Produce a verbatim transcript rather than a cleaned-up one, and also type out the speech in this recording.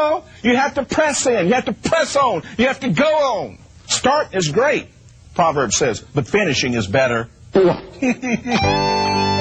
No, you have to press in. You have to press on. You have to go on. Start is great, Proverbs says, but finishing is better.